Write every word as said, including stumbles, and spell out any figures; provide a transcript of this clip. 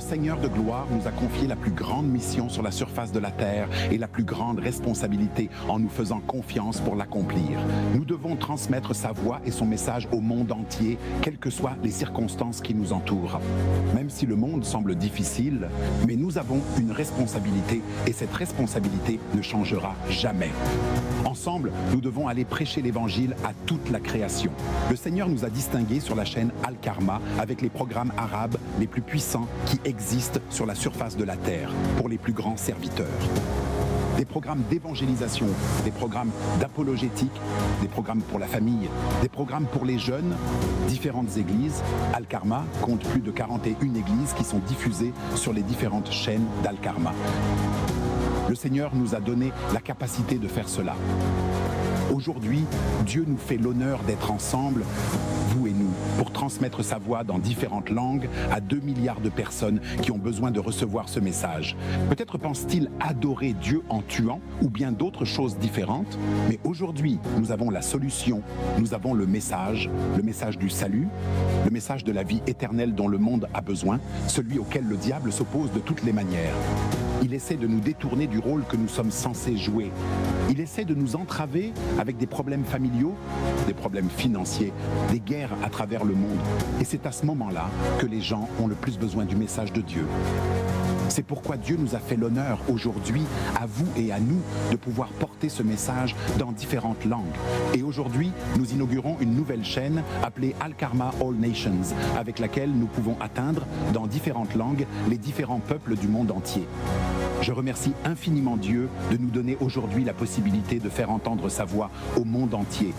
Seigneur de gloire nous a confié la plus grande mission sur la surface de la terre et la plus grande responsabilité en nous faisant confiance pour l'accomplir. Nous devons transmettre sa voix et son message au monde entier, quelles que soient les circonstances qui nous entourent. Même si le monde semble difficile, mais nous avons une responsabilité et cette responsabilité ne changera jamais. Ensemble, nous devons aller prêcher l'Évangile à toute la création. Le Seigneur nous a distingués sur la chaîne Al-Karma avec les programmes arabes les plus puissants qui existent sur la surface de la terre pour les plus grands serviteurs. Des programmes d'évangélisation, des programmes d'apologétique, des programmes pour la famille, des programmes pour les jeunes, différentes églises. Al-Karma compte plus de quarante et une églises qui sont diffusées sur les différentes chaînes d'Al-Karma. Le Seigneur nous a donné la capacité de faire cela. Aujourd'hui, Dieu nous fait l'honneur d'être ensemble, vous et nous, pour transmettre sa voix dans différentes langues à deux milliards de personnes qui ont besoin de recevoir ce message. Peut-être pense-t-il adorer Dieu en tuant ou bien d'autres choses différentes, mais aujourd'hui, nous avons la solution, nous avons le message, le message du salut, le message de la vie éternelle dont le monde a besoin, celui auquel le diable s'oppose de toutes les manières. Il essaie de nous détourner du rôle que nous sommes censés jouer. Il essaie de nous entraver avec des problèmes familiaux, des problèmes financiers, des guerres à travers le monde. Et c'est à ce moment-là que les gens ont le plus besoin du message de Dieu. C'est pourquoi Dieu nous a fait l'honneur aujourd'hui, à vous et à nous, de pouvoir porter ce message dans différentes langues. Et aujourd'hui, nous inaugurons une nouvelle chaîne appelée Al-Karma All Nations, avec laquelle nous pouvons atteindre, dans différentes langues, les différents peuples du monde entier. Je remercie infiniment Dieu de nous donner aujourd'hui la possibilité de faire entendre sa voix au monde entier.